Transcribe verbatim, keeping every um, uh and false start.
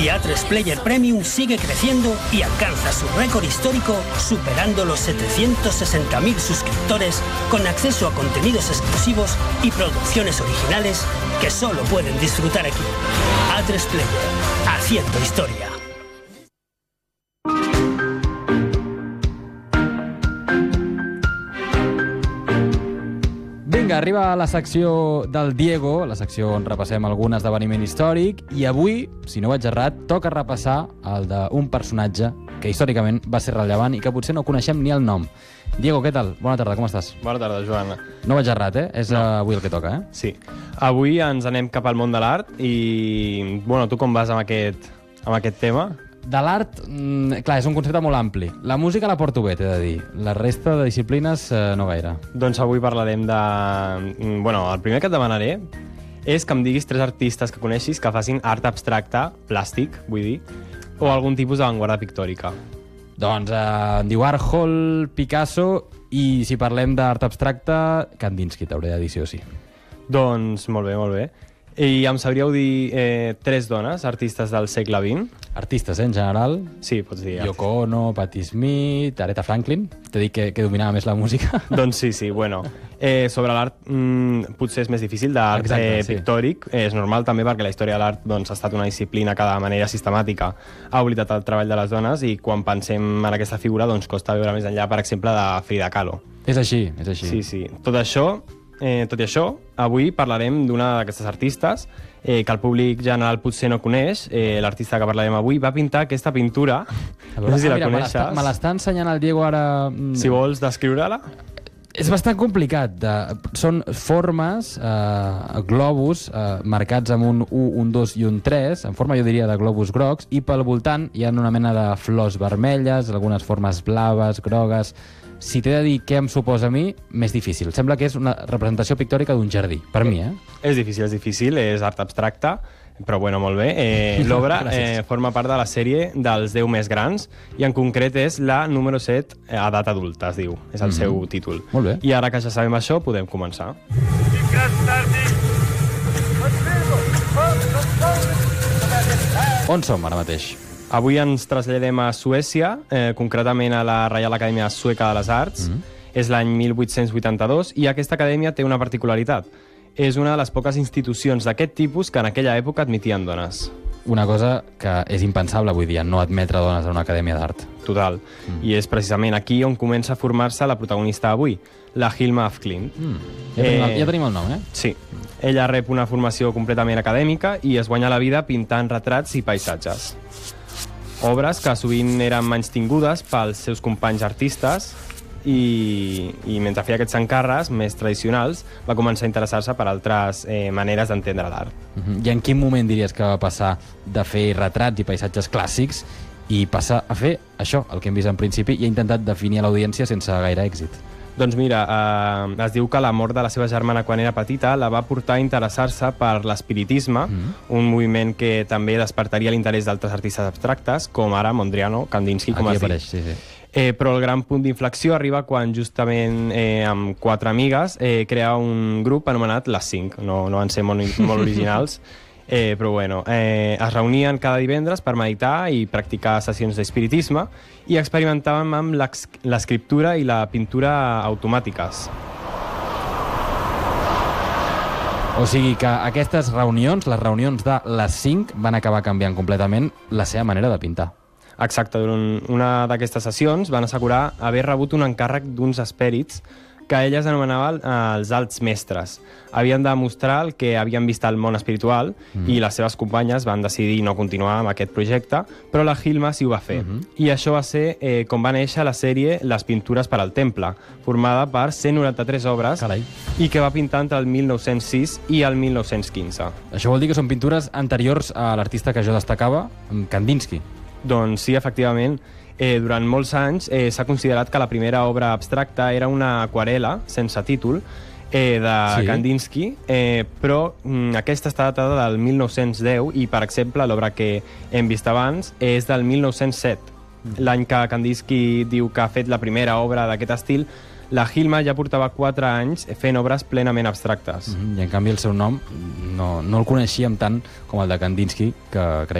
Y A tres Player Premium sigue creciendo y alcanza su récord histórico, superando los setecientos sesenta mil suscriptores con acceso a contenidos exclusivos y producciones originales que solo pueden disfrutar aquí. A tres Player, haciendo historia. Vinga, arriba a la secció del Diego, la secció on repassem algun esdeveniment històric, i avui, si no vaig errat, toca repassar el d'un personatge que històricament va ser rellevant i que potser no coneixem ni el nom. Diego, què tal? Bona tarda, com estàs? Bona tarda, Joan. No vaig errat, eh? És no. avui el que toca, eh? Sí. Avui ens anem cap al món de l'art i, bueno, tu com vas amb aquest, amb aquest tema? De l'art, mm, clar, és un concepte molt ampli. La música la porto bé, t'he de dir. La resta de disciplines, eh, no gaire. Doncs avui parlarem de... Bueno, el primer que et demanaré és que em diguis tres artistes que coneixis que facin art abstracte, plàstic, vull dir, o algun tipus d'avantguarda pictòrica. Doncs eh, em diu Warhol, Picasso, i si parlem d'art abstracte, Kandinsky, t'hauré de dir sí o sí. Doncs molt bé, molt bé. I em sabríeu dir eh, tres dones, artistes del segle vint? Artistes, eh, en general? Sí, pots dir. Yoko Ono, Patti Smith, Aretha Franklin. T'he dit que, que dominava més la música. Doncs sí, sí, bueno. Eh, sobre l'art mm, potser és més difícil, d'art eh, sí. pictòric. Eh, és normal també perquè la història de l'art doncs, ha estat una disciplina que de manera sistemàtica ha oblidat el treball de les dones i quan pensem en aquesta figura doncs, costa veure més enllà, per exemple, de Frida Kahlo. És així, és així. Sí, sí. Tot això... Eh, tot i això, avui parlarem d'una d'aquestes artistes eh, que el públic general potser no coneix. Eh, L'artista que parlarem avui va pintar aquesta pintura. Veure, no sé si ah, la mira, coneixes. Me l'està ensenyant el Diego ara... Si vols descriure-la. És bastant complicat. De... Són formes, eh, globus, eh, marcats amb un u, un dos i un tres, en forma, jo diria, de globus grocs, i pel voltant hi ha una mena de flors vermelles, algunes formes blaves, grogues... Si t'he de dir què em suposa a mi, més difícil. Sembla que és una representació pictòrica d'un jardí, per mi, eh? És difícil, és difícil, és art abstracte, però bueno, molt bé. Eh, L'obra eh, forma part de la sèrie dels deu més grans i en concret és la número set a edat adulta, es diu. És el mm-hmm. seu títol. Molt bé. I ara que ja sabem això, podem començar. On som ara mateix? Avui ens traslladem a Suècia, eh, concretament a la Reial Acadèmia Sueca de les Arts. Mm-hmm. És l'any mil vuit-cents vuitanta-dos i aquesta acadèmia té una particularitat. És una de les poques institucions d'aquest tipus que en aquella època admitien dones. Una cosa que és impensable avui dia, no admetre dones a una acadèmia d'art. Total. Mm. I és precisament aquí on comença a formar-se la protagonista avui, la Hilma af Klint. Mm. Ja, tenim el, ja tenim el nom, eh? Sí. Ella rep una formació completament acadèmica i es guanya la vida pintant retrats i paisatges. Obres que sovint eren menystingudes pels seus companys artistes i, i mentre feia aquests encàrrecs més tradicionals va començar a interessar-se per altres eh, maneres d'entendre l'art. Uh-huh. I en quin moment diries que va passar de fer retrats i paisatges clàssics i passar a fer això, el que hem vist en principi, i ha intentat definir a l'audiència sense gaire èxit? Doncs mira, eh, es diu que la mort de la seva germana quan era petita la va portar a interessar-se per l'espiritisme, mm. un moviment que també despertaria l'interès d'altres artistes abstractes, com ara Mondriano, Kandinsky, com has dit. Sí, sí. Eh, però el gran punt d'inflexió arriba quan justament eh, amb quatre amigues eh, crea un grup anomenat Les Cinc. No, no van ser molt, molt originals. Eh, però bueno, eh, es reunien cada divendres per meditar i practicar sessions d'espiritisme i experimentaven amb l'escriptura i la pintura automàtiques. O sigui que aquestes reunions, les reunions de les cinc, van acabar canviant completament la seva manera de pintar. Exacte, durant una d'aquestes sessions van assegurar haver rebut un encàrrec d'uns espèrits que elles anomenaven els alts mestres. Havien de mostrar el que havien vist al món espiritual mm. i les seves companyes van decidir no continuar amb aquest projecte, però la Hilma sí ho va fer. Mm-hmm. I això va ser eh, com va néixer la sèrie Les pintures per al temple, formada per cent noranta-tres obres. Carai. I que va pintar entre el mil nou-cents sis i el mil nou-cents quinze. Això vol dir que són pintures anteriors a l'artista que jo destacava, Kandinsky. Doncs sí, efectivament. Eh, durant molts anys eh, s'ha considerat que la primera obra abstracta era una aquarel·la sense títol eh, de sí. Kandinsky, eh, però mm, aquesta està datada del mil nou-cents deu i, per exemple, l'obra que hem vist abans és del mil nou-cents set. Mm. L'any que Kandinsky diu que ha fet la primera obra d'aquest estil, la Hilma ja portava quatre anys fent obres plenament abstractes. Mm-hmm. I en canvi el seu nom no, no el coneixíem tant com el de Kandinsky, que crec